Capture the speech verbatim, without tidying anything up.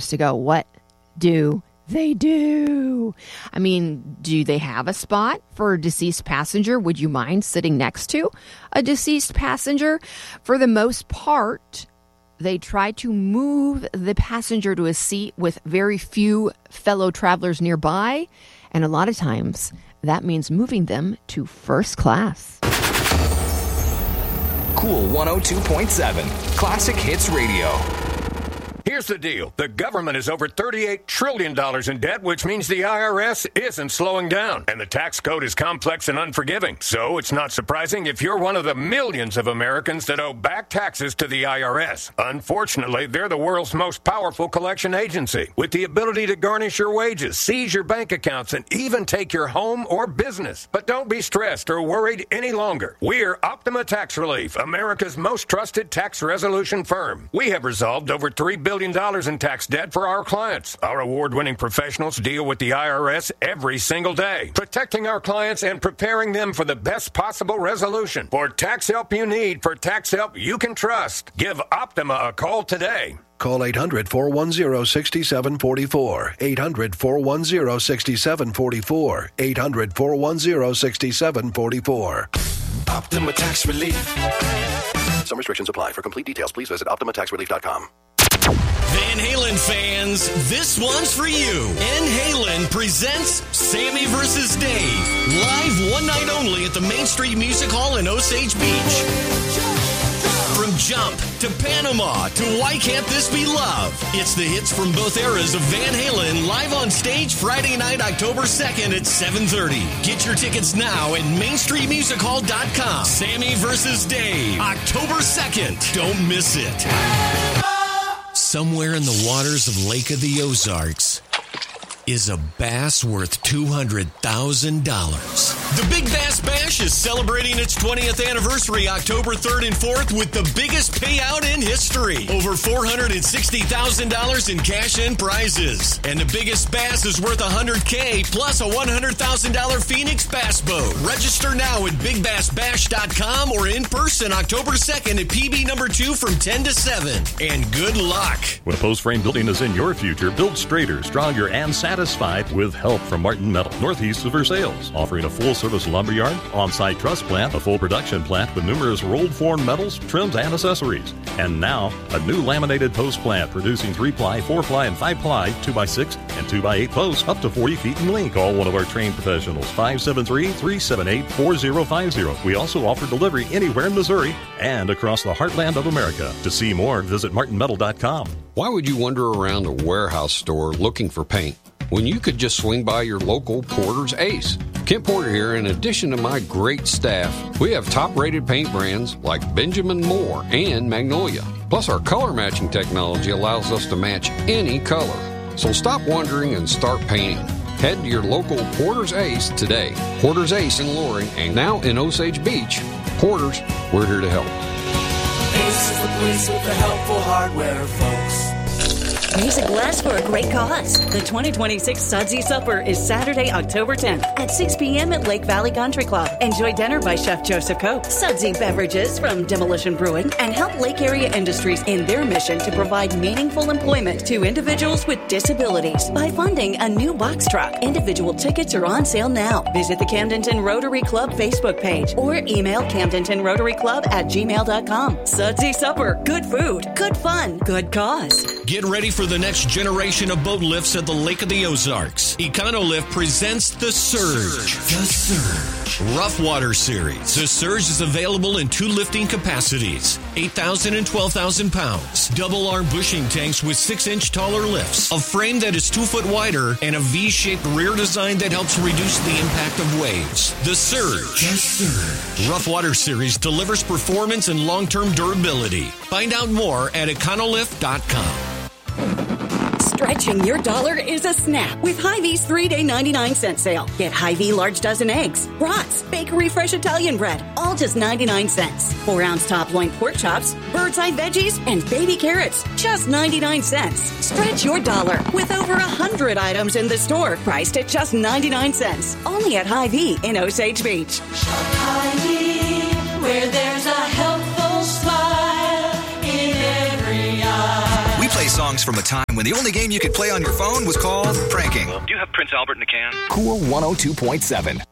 to go, what do they do? I mean, do they have a spot for a deceased passenger? Would you mind sitting next to a deceased passenger? For the most part, they try to move the passenger to a seat with very few fellow travelers nearby. And a lot of times, that means moving them to first class. Cool one oh two point seven, Classic Hits Radio. Here's the deal. The government is over thirty-eight trillion dollars in debt, which means the I R S isn't slowing down. And the tax code is complex and unforgiving. So it's not surprising if you're one of the millions of Americans that owe back taxes to the I R S. Unfortunately, they're the world's most powerful collection agency, with the ability to garnish your wages, seize your bank accounts, and even take your home or business. But don't be stressed or worried any longer. We're Optima Tax Relief, America's most trusted tax resolution firm. We have resolved over three billion dollars in tax debt for our clients. Our award-winning professionals deal with the I R S every single day, protecting our clients and preparing them for the best possible resolution. For tax help you need, for tax help you can trust, give Optima a call today. Call eight hundred, four one zero, six seven four four. eight hundred, four one zero, six seven four four. eight hundred, four one zero, six seven four four. Optima Tax Relief. Some restrictions apply. For complete details, please visit optima tax relief dot com. Van Halen fans, this one's for you. Van Halen presents Sammy versus Dave, live one night only at the Main Street Music Hall in Osage Beach. From Jump to Panama to Why Can't This Be Love? It's the hits from both eras of Van Halen live on stage Friday night, October second at seven thirty. Get your tickets now at main street music hall dot com. Sammy versus Dave, October second. Don't miss it. Somewhere in the waters of Lake of the Ozarks is a bass worth two hundred thousand dollars. The Big Bass Bash is celebrating its twentieth anniversary October third and fourth with the biggest payout in history. Over four hundred sixty thousand dollars in cash and prizes. And the biggest bass is worth one hundred thousand dollars plus a one hundred thousand dollars Phoenix Bass Boat. Register now at big bass bash dot com or in person October second at P B number two from ten to seven. And good luck. When post frame building is in your future, build straighter, stronger, and satisfied with help from Martin Metal, northeast of Versailles, offering a full-service lumberyard, on-site truss plant, a full production plant with numerous rolled form metals, trims, and accessories. And now, a new laminated post plant producing three-ply, four-ply, and five-ply, two by six, and two by eight posts up to forty feet in length. Call one of our trained professionals, five seven three, three seven eight, four zero five zero. We also offer delivery anywhere in Missouri and across the heartland of America. To see more, visit martin metal dot com. Why would you wander around a warehouse store looking for paint when you could just swing by your local Porter's Ace? Kent Porter here. In addition to my great staff, we have top-rated paint brands like Benjamin Moore and Magnolia. Plus, our color matching technology allows us to match any color. So stop wondering and start painting. Head to your local Porter's Ace today. Porter's Ace in Loring and now in Osage Beach. Porter's, we're here to help. Ace is the place with the helpful hardware, folks. Raise a glass for a great cause. The twenty twenty-six Sudsy Supper is Saturday, October tenth at six p.m. at Lake Valley Country Club. Enjoy dinner by Chef Joseph Cope, Sudsy beverages from Demolition Brewing, and help Lake Area Industries in their mission to provide meaningful employment to individuals with disabilities by funding a new box truck. Individual tickets are on sale now. Visit the Camdenton Rotary Club Facebook page or email camdenton rotary club at gmail dot com. Sudsy Supper. Good food, good fun, good cause. Get ready for the next generation of boat lifts at the Lake of the Ozarks. Econolift presents The Surge. The Surge. Rough Water Series. The Surge is available in two lifting capacities, eight thousand and twelve thousand pounds. Double arm bushing tanks with six inch taller lifts, a frame that is two foot wider, and a V-shaped rear design that helps reduce the impact of waves. The Surge. The Surge. Rough Water Series delivers performance and long-term durability. Find out more at econolift dot com. Stretching your dollar is a snap with Hy-Vee's three-day ninety-nine cent sale. Get Hy-Vee large dozen eggs, brats, bakery fresh Italian bread, all just ninety-nine cents. Four ounce top loin pork chops, bird's eye veggies, and baby carrots, just ninety-nine cents. Stretch your dollar with over one hundred items in the store, priced at just ninety-nine cents. Only at Hy-Vee in Osage Beach. Shop Hy-Vee, where there's a helpful smile in every eye. We play songs memories from a time when the only game you could play on your phone was called pranking. Do you have Prince Albert in a can? Cool one oh two point seven.